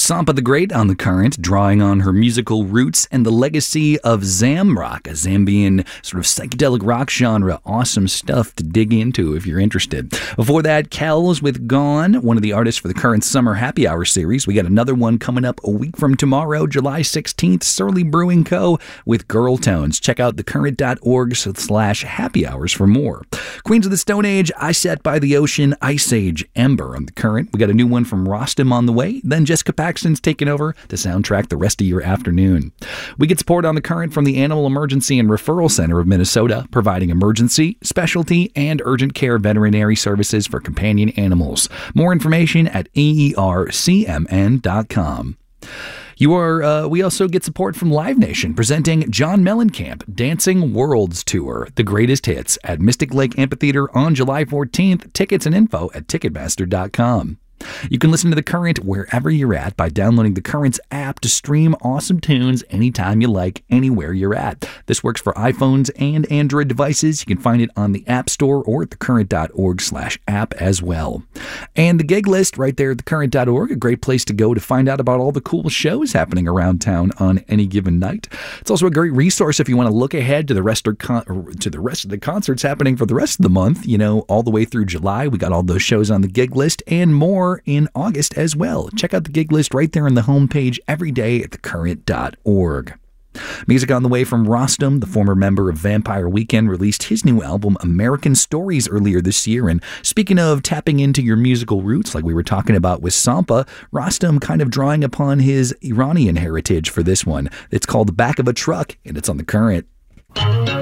Sampa the Great on The Current, drawing on her musical roots and the legacy of Zamrock, a Zambian sort of psychedelic rock genre. Awesome stuff to dig into if you're interested. Before that, Kells with Gone, one of the artists for the Current Summer Happy Hour series. We got another one coming up a week from tomorrow, July 16th, Surly Brewing Co. with Girl Tones. Check out thecurrent.org/happy hours for more. Queens of the Stone Age, I Sat by the Ocean, Ice Age, Ember on The Current. We got a new one from Rostam on the way. Then Jessica Paxton's taking over to soundtrack the rest of your afternoon. We get support on The Current from the Animal Emergency and Referral Center of Minnesota, providing emergency, specialty, and urgent care veterinary services for companion animals. More information at aercmn.com. We also get support from Live Nation, presenting John Mellencamp Dancing Worlds Tour, the greatest hits at Mystic Lake Amphitheater on July 14th. Tickets and info at Ticketmaster.com. You can listen to The Current wherever you're at by downloading The Current's app to stream awesome tunes anytime you like, anywhere you're at. This works for iPhones and Android devices. You can find it on the App Store or at thecurrent.org/app as well. And the gig list right there at thecurrent.org, a great place to go to find out about all the cool shows happening around town on any given night. It's also a great resource if you want to look ahead to the rest of the concerts happening for the rest of the month, all the way through July. We got all those shows on the gig list and more in August as well. Check out the gig list right there on the homepage every day at thecurrent.org. Music on the way from Rostam, the former member of Vampire Weekend, released his new album American Stories earlier this year. And speaking of tapping into your musical roots, like we were talking about with Sampa, Rostam kind of drawing upon his Iranian heritage for this one. It's called The Back of a Truck, and it's on The Current.